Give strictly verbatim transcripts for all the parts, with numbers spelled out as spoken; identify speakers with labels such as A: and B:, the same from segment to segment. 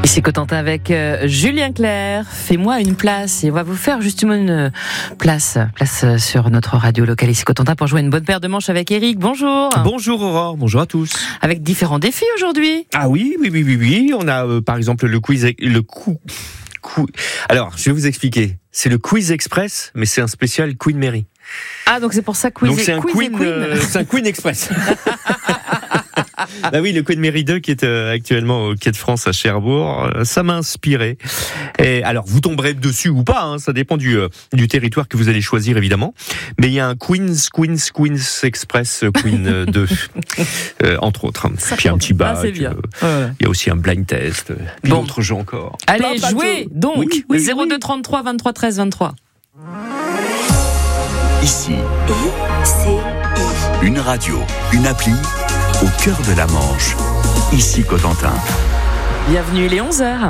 A: Ici Cotentin avec euh, Julien Clerc. Fais-moi une place et on va vous faire justement une place, place sur notre radio locale ici Cotentin pour jouer une bonne paire de manches avec Eric. Bonjour.
B: Bonjour Aurore, bonjour à tous.
A: Avec différents défis aujourd'hui.
B: Ah oui, oui, oui, oui, oui. On a euh, par exemple le quiz, le coup, coup. Alors, je vais vous expliquer. C'est le quiz express, mais c'est un spécial Queen Mary.
A: Ah donc c'est pour ça quiz.
B: Donc c'est un
A: quiz
B: Queen,
A: et Queen.
B: Euh, c'est un Queen express. Bah oui, le Queen Mary deux qui est euh, actuellement au Quai de France à Cherbourg, euh, ça m'a inspiré. Et alors, vous tomberez dessus ou pas, hein, ça dépend du euh, du territoire que vous allez choisir évidemment. Mais il y a un Queen's Queen's Queen's Express Queen deux, euh, entre autres.
A: Ça
B: Puis un petit bac.
A: Ah, c'est bien.
B: Euh,
A: Ouais.
B: Il y a aussi un blind test. Puis
A: Bon.
B: d'autres jeux encore.
A: Allez,
B: Plein, plein de
A: jouez
B: jeux.
A: donc.
B: Oui, oui,
A: zéro deux
B: oui.
A: trente-trois vingt-trois treize vingt-trois.
C: Ici,
D: I C I.
C: une radio, une appli, au cœur de la Manche. Ici Cotentin.
A: Bienvenue, il est onze heures.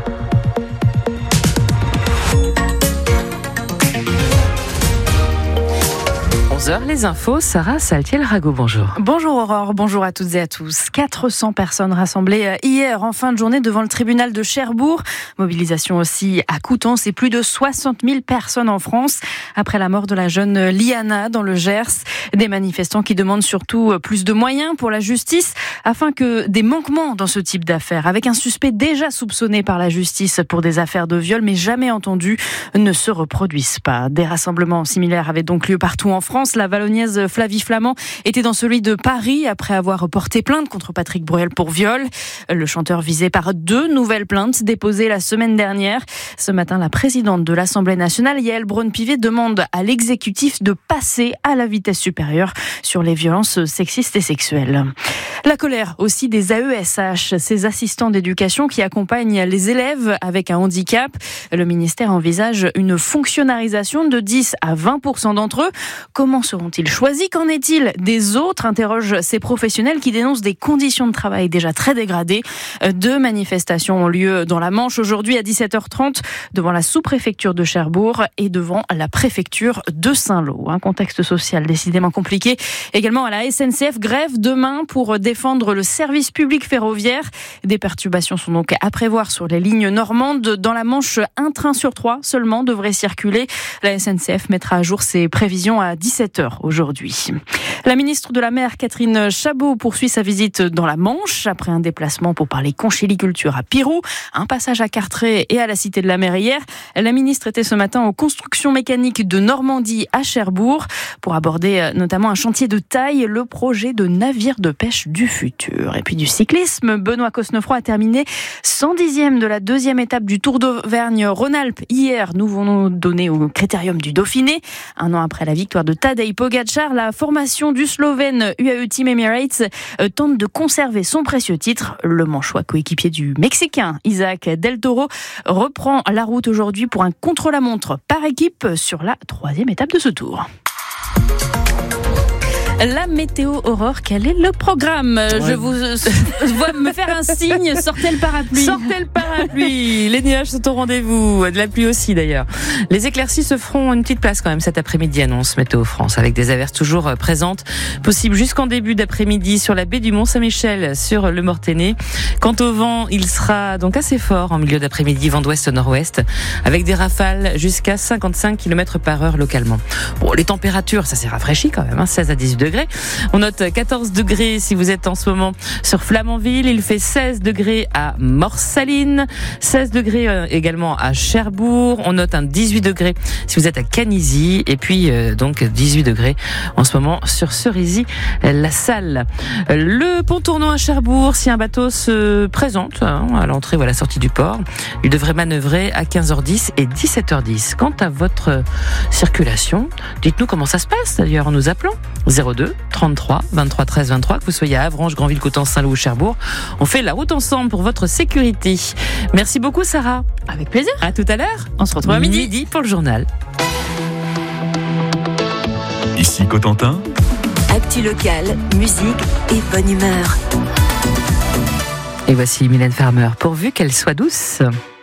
A: onze heures, les infos, Sarah Saltiel-Rago, bonjour.
E: Bonjour Aurore, bonjour à toutes et à tous. quatre cents personnes rassemblées hier en fin de journée devant le tribunal de Cherbourg. Mobilisation aussi à Coutances et plus de soixante mille personnes en France après la mort de la jeune Liana dans le Gers. Des manifestants qui demandent surtout plus de moyens pour la justice afin que des manquements dans ce type d'affaires, avec un suspect déjà soupçonné par la justice pour des affaires de viol mais jamais entendu, ne se reproduisent pas. Des rassemblements similaires avaient donc lieu partout en France. La Vallonnaise Flavie Flamand était dans celui de Paris après avoir porté plainte contre Patrick Bruel pour viol. Le chanteur visé par deux nouvelles plaintes déposées la semaine dernière. Ce matin, la présidente de l'Assemblée nationale, Yaël Braun-Pivet, demande à l'exécutif de passer à la vitesse supérieure sur les violences sexistes et sexuelles. La colère aussi des A E S H, ces assistants d'éducation qui accompagnent les élèves avec un handicap. Le ministère envisage une fonctionnalisation de dix à vingt pour cent d'entre eux. Comment seront-ils choisis? Qu'en est-il des autres? Interroge ces professionnels qui dénoncent des conditions de travail déjà très dégradées. Deux manifestations ont lieu dans la Manche aujourd'hui à dix-sept heures trente devant la sous-préfecture de Cherbourg et devant la préfecture de Saint-Lô. Un contexte social décidément compliqué. Également à la S N C F, grève demain pour défendre le service public ferroviaire. Des perturbations sont donc à prévoir sur les lignes normandes. Dans la Manche, un train sur trois seulement devrait circuler. La S N C F mettra à jour ses prévisions à dix-sept heures aujourd'hui. La ministre de la Mer, Catherine Chabot, poursuit sa visite dans la Manche après un déplacement pour parler conchyliculture à Pirou, un passage à Cartré et à la Cité de la Mer hier. La ministre était ce matin aux constructions mécaniques de Normandie à Cherbourg pour aborder notamment un chantier de taille, le projet de navire de pêche du futur. Et puis du cyclisme, Benoît Cosnefroy a terminé cent dixième de la deuxième étape du Tour d'Auvergne-Rhône-Alpes hier, nouveau nom donné au Critérium du Dauphiné. Un an après la victoire de Tadej Pogačar, la formation du Slovène U A E Team Emirates tente de conserver son précieux titre. Le manchois coéquipier du Mexicain Isaac Del Toro reprend la route aujourd'hui pour un contre-la-montre par équipe sur la troisième étape de ce tour. La météo Aurore, quel est le programme? Ouais. Je vous je vois me faire un signe, sortez le parapluie.
A: Sortez le parapluie. Les nuages sont au rendez-vous, de la pluie aussi d'ailleurs. Les éclaircies se feront une petite place quand même cet après-midi, annonce Météo France, avec des averses toujours présentes, possibles jusqu'en début d'après-midi sur la baie du Mont-Saint-Michel, sur le Mortainais. Quant au vent, il sera donc assez fort en milieu d'après-midi, vent d'ouest-nord-ouest, avec des rafales jusqu'à cinquante-cinq kilomètres par heure localement. Bon, les températures, ça s'est rafraîchi quand même, hein, seize à dix-huit degrés. On note quatorze degrés si vous êtes en ce moment sur Flamanville. Il fait seize degrés à Morsaline, seize degrés également à Cherbourg. On note un dix-huit degrés si vous êtes à Canizy. Et puis euh, donc dix-huit degrés en ce moment sur Cerisy-la-Salle. Le pont tournant à Cherbourg, si un bateau se présente hein, à l'entrée ou à la sortie du port, il devrait manœuvrer à quinze heures dix et dix-sept heures dix. Quant à votre circulation, dites-nous comment ça se passe d'ailleurs en nous appelant zéro deux trente-trois vingt-trois treize vingt-trois, que vous soyez à Avranches, Granville, Coutances, Saint-Lô ou Cherbourg. On fait la route ensemble pour votre sécurité. Merci beaucoup Sarah.
E: Avec plaisir.
A: À tout à l'heure.
E: On se retrouve à midi.
A: Midi pour le journal.
C: Ici Cotentin.
D: Actu locale, musique et bonne humeur.
A: Et voici Mylène Farmer, pourvu qu'elle soit douce.